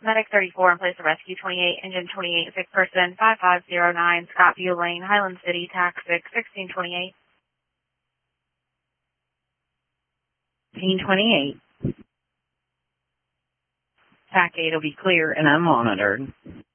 Medic 34 in place of Rescue 28, Engine 28, sick person 5509, Scottview Lane, Highland City, TAC 6, 1628. 1628. TAC 8 will be clear and unmonitored.